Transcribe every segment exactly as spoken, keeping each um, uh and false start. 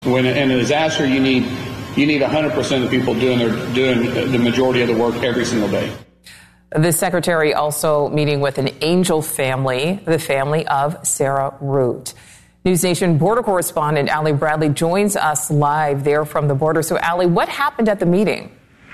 When in a disaster, you need you need one hundred percent of the people doing their doing the majority of the work every single day. The secretary also meeting with an Angel family, the family of Sarah Root. News Nation border correspondent Allie Bradley joins us live there from the border. So, Allie, what happened at the meeting?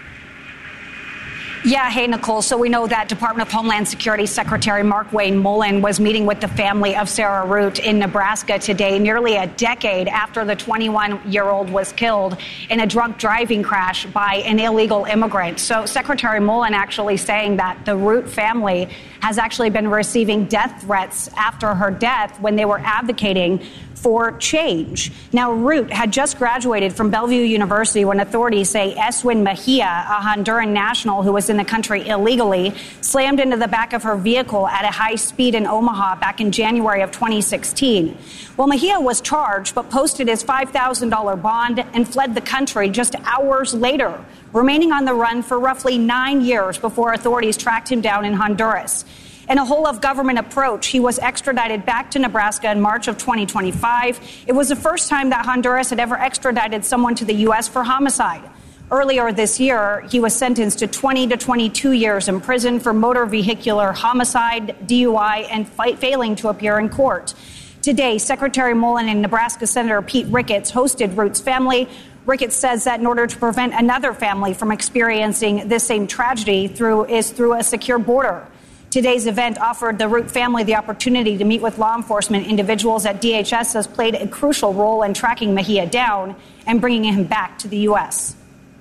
Yeah, hey, Nicole. So we know that Department of Homeland Security Secretary Markwayne Mullin was meeting with the family of Sarah Root in Nebraska today, nearly a decade after the twenty-one-year-old was killed in a drunk driving crash by an illegal immigrant. So Secretary Mullin actually saying that the Root family has actually been receiving death threats after her death when they were advocating for change. Now, Root had just graduated from Bellevue University when authorities say Eswin Mejia, a Honduran national who was in the country illegally, slammed into the back of her vehicle at a high speed in Omaha back in January of twenty sixteen. Well, Mejia was charged but posted his five thousand dollars bond and fled the country just hours later, remaining on the run for roughly nine years before authorities tracked him down in Honduras. In a whole-of-government approach, he was extradited back to Nebraska in March of twenty twenty-five. It was the first time that Honduras had ever extradited someone to the U S for homicide. Earlier this year, he was sentenced to twenty to twenty-two years in prison for motor vehicular homicide, D U I, and fight, failing to appear in court. Today, Secretary Mullin and Nebraska Senator Pete Ricketts hosted Root's family. Ricketts says that in order to prevent another family from experiencing this same tragedy through is through a secure border. Today's event offered the Root family the opportunity to meet with law enforcement individuals that D H S has played a crucial role in tracking Mejia down and bringing him back to the U S.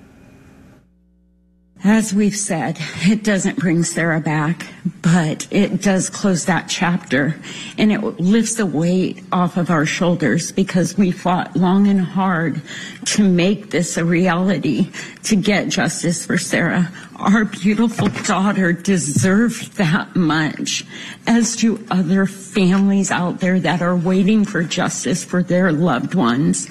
As we've said, it doesn't bring Sarah back, but it does close that chapter, and it lifts the weight off of our shoulders because we fought long and hard to make this a reality, to get justice for Sarah. Our beautiful daughter deserved that much, as do other families out there that are waiting for justice for their loved ones.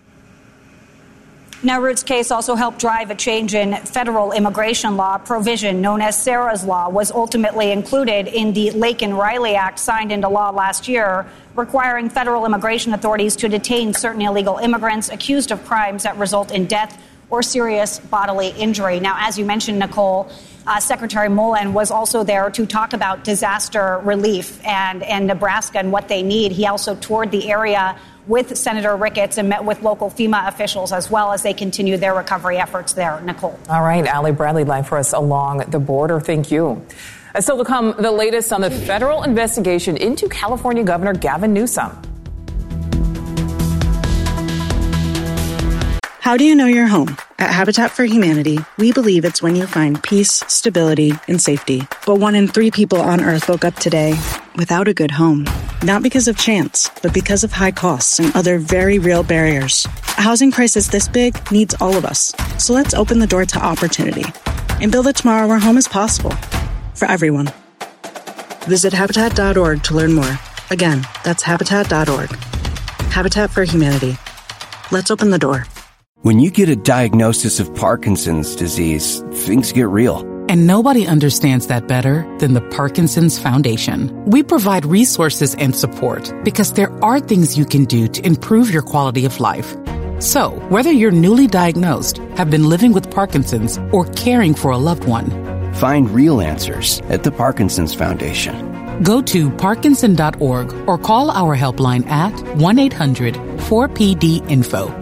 Now, Root's case also helped drive a change in federal immigration law. Provision known as Sarah's Law was ultimately included in the Laken-Riley Act signed into law last year, requiring federal immigration authorities to detain certain illegal immigrants accused of crimes that result in death or serious bodily injury. Now, as you mentioned, Nicole, uh, Secretary Mullin was also there to talk about disaster relief and, and Nebraska and what they need. He also toured the area with Senator Ricketts and met with local FEMA officials as well as they continue their recovery efforts there. Nicole. All right. Allie Bradley live for us along the border. Thank you. Uh, still to come, the latest on the federal investigation into California Governor Gavin Newsom. How do you know you're home? At Habitat for Humanity, we believe it's when you find peace, stability, and safety. But one in three people on Earth woke up today without a good home. Not because of chance, but because of high costs and other very real barriers. A housing crisis this big needs all of us. So let's open the door to opportunity and build a tomorrow where home is possible for everyone. Visit Habitat dot org to learn more. Again, that's Habitat dot org. Habitat for Humanity. Let's open the door. When you get a diagnosis of Parkinson's disease, things get real. And nobody understands that better than the Parkinson's Foundation. We provide resources and support because there are things you can do to improve your quality of life. So, whether you're newly diagnosed, have been living with Parkinson's, or caring for a loved one, find real answers at the Parkinson's Foundation. Go to Parkinson dot org or call our helpline at one eight hundred four P D info.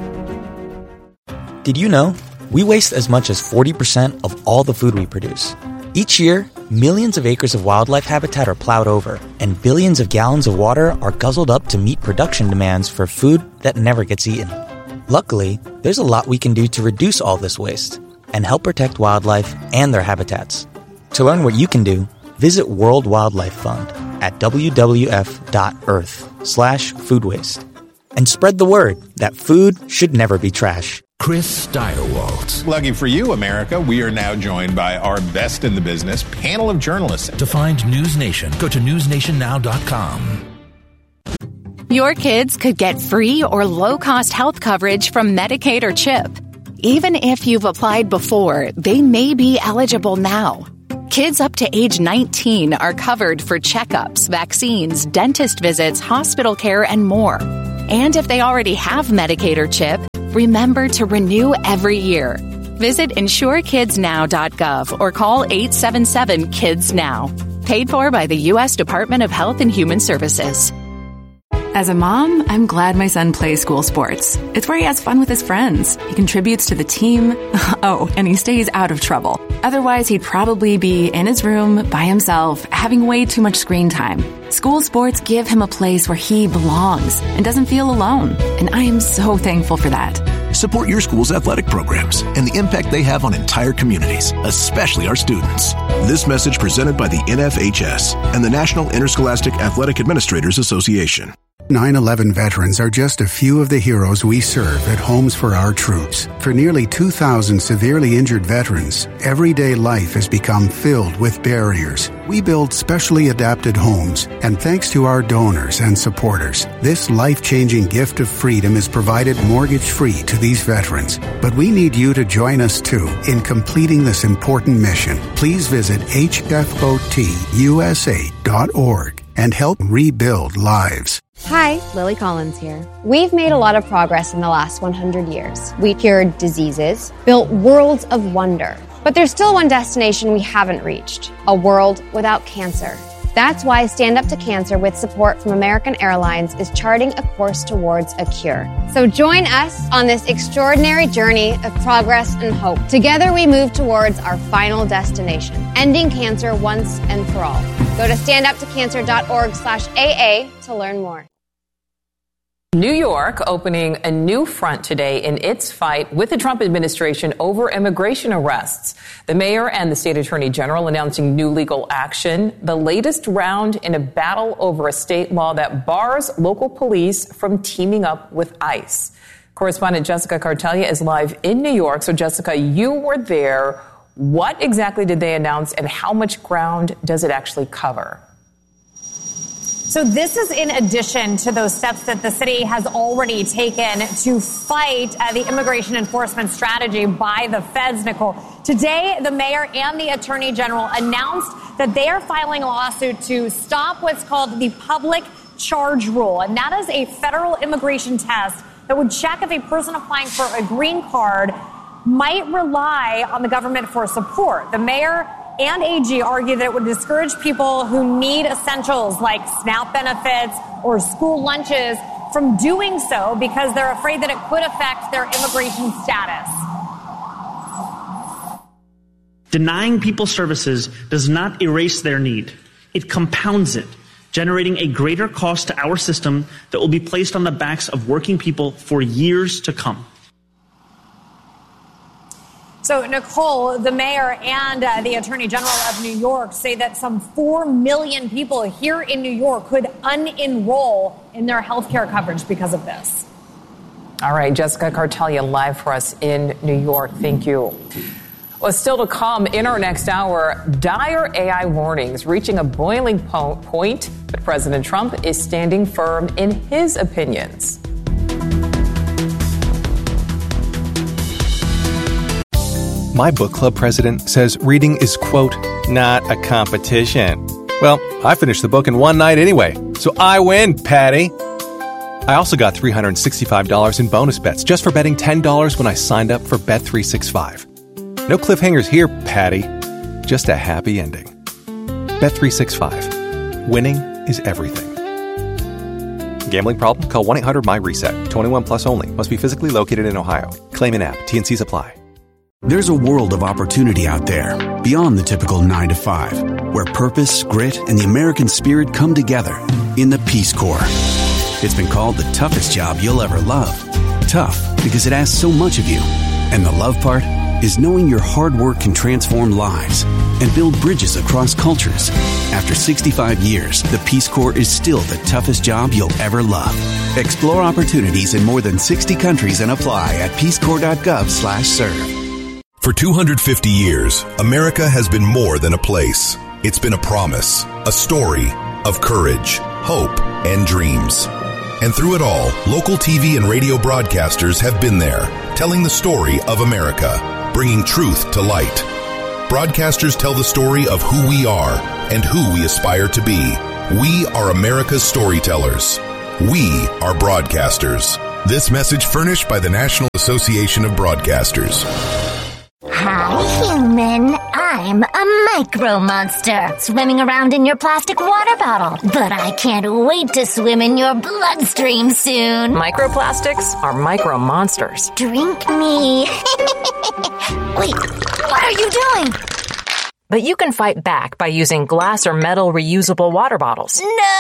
Did you know? We waste as much as forty percent of all the food we produce. Each year, millions of acres of wildlife habitat are plowed over, and billions of gallons of water are guzzled up to meet production demands for food that never gets eaten. Luckily, there's a lot we can do to reduce all this waste and help protect wildlife and their habitats. To learn what you can do, visit World Wildlife Fund at w w f dot earth slash food waste. And spread the word that food should never be trash. Chris Steigerwald. Lucky for you, America, we are now joined by our best in the business panel of journalists. To find News Nation, go to news nation now dot com. Your kids could get free or low-cost health coverage from Medicaid or CHIP. Even if you've applied before, they may be eligible now. Kids up to age nineteen are covered for checkups, vaccines, dentist visits, hospital care, and more. And if they already have Medicaid or CHIP, remember to renew every year. Visit insure kids now dot gov or call eight seven seven kids now. Paid for by the U S Department of Health and Human Services. As a mom, I'm glad my son plays school sports. It's where he has fun with his friends. He contributes to the team. Oh, and he stays out of trouble. Otherwise, he'd probably be in his room by himself, having way too much screen time. School sports give him a place where he belongs and doesn't feel alone. And I am so thankful for that. Support your school's athletic programs and the impact they have on entire communities, especially our students. This message presented by the N F H S and the National Interscholastic Athletic Administrators Association. nine eleven veterans are just a few of the heroes we serve at Homes for Our Troops. For nearly two thousand severely injured veterans, everyday life has become filled with barriers. We build specially adapted homes, and thanks to our donors and supporters, this life-changing gift of freedom is provided mortgage-free to these veterans. But we need you to join us, too, in completing this important mission. Please visit H F O T U S A dot org and help rebuild lives. Hi, Lily Collins here. We've made a lot of progress in the last one hundred years. We cured diseases, built worlds of wonder. But there's still one destination we haven't reached, a world without cancer. That's why Stand Up to Cancer, with support from American Airlines, is charting a course towards a cure. So join us on this extraordinary journey of progress and hope. Together we move towards our final destination, ending cancer once and for all. Go to stand up to cancer dot org slash A A to learn more. New York opening a new front today in its fight with the Trump administration over immigration arrests. The mayor and the state attorney general announcing new legal action, the latest round in a battle over a state law that bars local police from teaming up with ICE. Correspondent Jessica Cartelia is live in New York. So, Jessica, you were there. What exactly did they announce, and how much ground does it actually cover? So this is in addition to those steps that the city has already taken to fight uh, the immigration enforcement strategy by the feds, Nicole. Today, the mayor and the attorney general announced that they are filing a lawsuit to stop what's called the public charge rule. And that is a federal immigration test that would check if a person applying for a green card might rely on the government for support. The mayor and A G argue that it would discourage people who need essentials like SNAP benefits or school lunches from doing so because they're afraid that it could affect their immigration status. Denying people services does not erase their need. It compounds it, generating a greater cost to our system that will be placed on the backs of working people for years to come. So, Nicole, the mayor and uh, the attorney general of New York say that some four million people here in New York could unenroll in their health care coverage because of this. All right, Jessica Cartelia live for us in New York. Thank you. Well, still to come in our next hour, dire A I warnings reaching a boiling po- point, but President Trump is standing firm in his opinions. My book club president says reading is, quote, not a competition. Well, I finished the book in one night anyway, so I win, Patty. I also got three hundred sixty-five dollars in bonus bets just for betting ten dollars when I signed up for Bet three sixty-five. No cliffhangers here, Patty. Just a happy ending. Bet three sixty-five. Winning is everything. Gambling problem? Call one eight hundred my reset. twenty-one plus only. Must be physically located in Ohio. Claim in app. T N Cs apply. There's a world of opportunity out there, beyond the typical nine to five, where purpose, grit, and the American spirit come together in the Peace Corps. It's been called the toughest job you'll ever love. Tough because it asks so much of you. And the love part is knowing your hard work can transform lives and build bridges across cultures. After sixty-five years, the Peace Corps is still the toughest job you'll ever love. Explore opportunities in more than sixty countries and apply at peacecorps.gov slash serve. For two hundred fifty years, America has been more than a place. It's been a promise, a story of courage, hope, and dreams. And through it all, local T V and radio broadcasters have been there, telling the story of America, bringing truth to light. Broadcasters tell the story of who we are and who we aspire to be. We are America's storytellers. We are broadcasters. This message furnished by the National Association of Broadcasters. Hi, human. I'm a micro monster swimming around in your plastic water bottle. But I can't wait to swim in your bloodstream soon. Microplastics are micro monsters. Drink me. Wait, what are you doing? But you can fight back by using glass or metal reusable water bottles.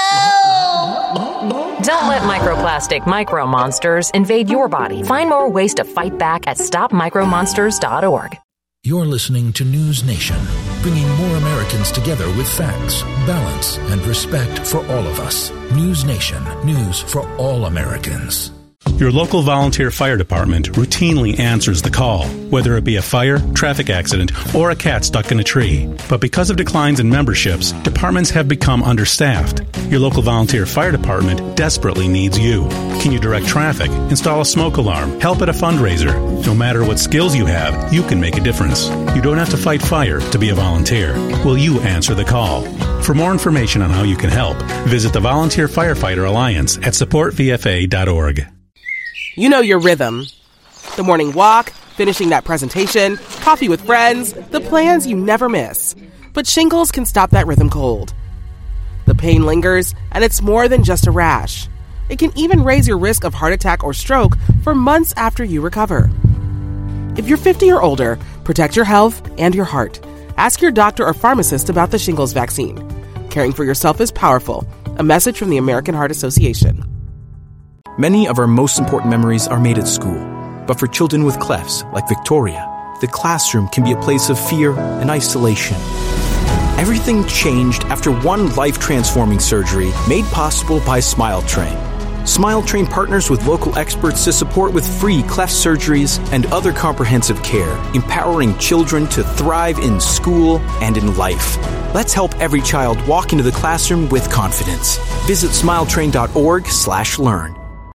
No! Don't let microplastic micro monsters invade your body. Find more ways to fight back at stop micro monsters dot org. You're listening to News Nation, bringing more Americans together with facts, balance, and respect for all of us. News Nation, news for all Americans. Your local volunteer fire department routinely answers the call, whether it be a fire, traffic accident, or a cat stuck in a tree. But because of declines in memberships, departments have become understaffed. Your local volunteer fire department desperately needs you. Can you direct traffic, install a smoke alarm, help at a fundraiser? No matter what skills you have, you can make a difference. You don't have to fight fire to be a volunteer. Will you answer the call? For more information on how you can help, visit the Volunteer Firefighter Alliance at support v f a dot org. You know your rhythm. The morning walk, finishing that presentation, coffee with friends, the plans you never miss. But shingles can stop that rhythm cold. The pain lingers, and it's more than just a rash. It can even raise your risk of heart attack or stroke for months after you recover. If you're fifty or older, protect your health and your heart. Ask your doctor or pharmacist about the shingles vaccine. Caring for yourself is powerful. A message from the American Heart Association. Many of our most important memories are made at school. But for children with clefts, like Victoria, the classroom can be a place of fear and isolation. Everything changed after one life-transforming surgery made possible by SmileTrain. SmileTrain partners with local experts to support with free cleft surgeries and other comprehensive care, empowering children to thrive in school and in life. Let's help every child walk into the classroom with confidence. Visit smiletrain dot org slash learn.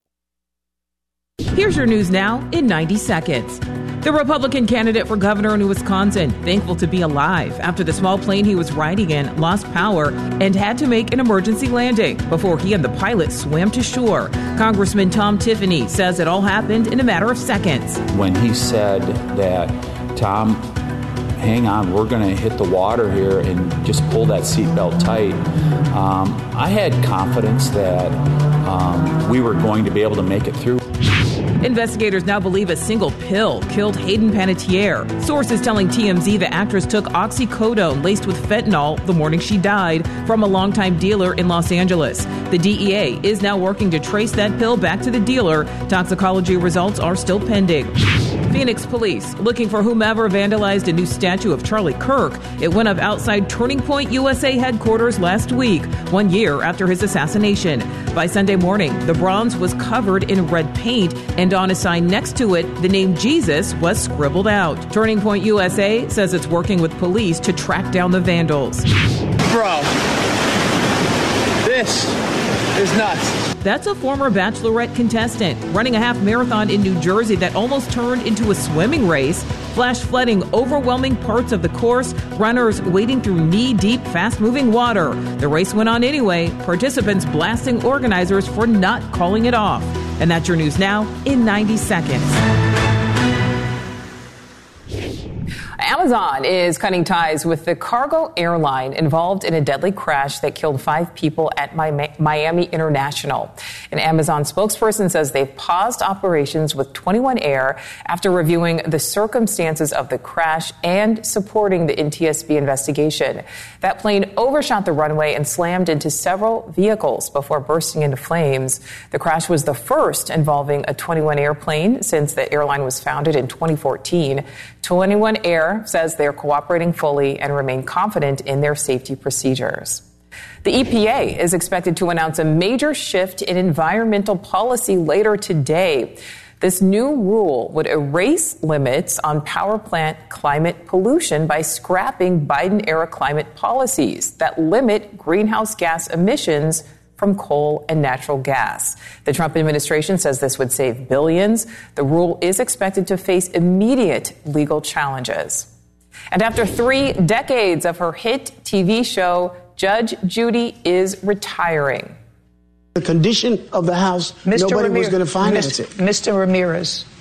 Here's your news now in ninety seconds. The Republican candidate for governor in Wisconsin, thankful to be alive after the small plane he was riding in lost power and had to make an emergency landing before he and the pilot swam to shore. Congressman Tom Tiffany says it all happened in a matter of seconds. When he said that, Tom, hang on, we're going to hit the water here and just pull that seatbelt tight, um, I had confidence that um, we were going to be able to make it through. Investigators now believe a single pill killed Hayden Panettiere. Sources telling T M Z the actress took oxycodone laced with fentanyl the morning she died from a longtime dealer in Los Angeles. The D E A is now working to trace that pill back to the dealer. Toxicology results are still pending. Phoenix police looking for whomever vandalized a new statue of Charlie Kirk. It went up outside Turning Point U S A headquarters last week, one year after his assassination. By Sunday morning, the bronze was covered in red paint, and on a sign next to it, the name Jesus was scribbled out. Turning Point U S A says it's working with police to track down the vandals. Bro, this is nuts. That's a former Bachelorette contestant running a half marathon in New Jersey that almost turned into a swimming race. Flash flooding overwhelming parts of the course, runners wading through knee-deep, fast-moving water. The race went on anyway, participants blasting organizers for not calling it off. And that's your news now in ninety seconds. Amazon is cutting ties with the cargo airline involved in a deadly crash that killed five people at Miami International. An Amazon spokesperson says they've paused operations with twenty-one Air after reviewing the circumstances of the crash and supporting the N T S B investigation. That plane overshot the runway and slammed into several vehicles before bursting into flames. The crash was the first involving a twenty-one airplane since the airline was founded in twenty fourteen. twenty-one Air says they're cooperating fully and remain confident in their safety procedures. The E P A is expected to announce a major shift in environmental policy later today. This new rule would erase limits on power plant climate pollution by scrapping Biden-era climate policies that limit greenhouse gas emissions from coal and natural gas. The Trump administration says this would save billions. The rule is expected to face immediate legal challenges. And after three decades of her hit T V show, Judge Judy is retiring. The condition of the house, Mister nobody Ramirez, was going to finance Mister it. Mister Ramirez,